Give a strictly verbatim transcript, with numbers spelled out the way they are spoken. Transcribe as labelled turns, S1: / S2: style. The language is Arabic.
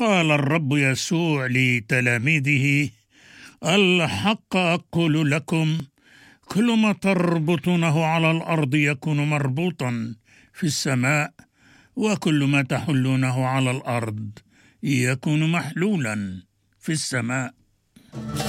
S1: قال الرب يسوع لتلاميذه: الحق أقول لكم، كل ما تربطونه على الأرض يكون مربوطا في السماء، وكل ما تحلونه على الأرض يكون محلولا في السماء.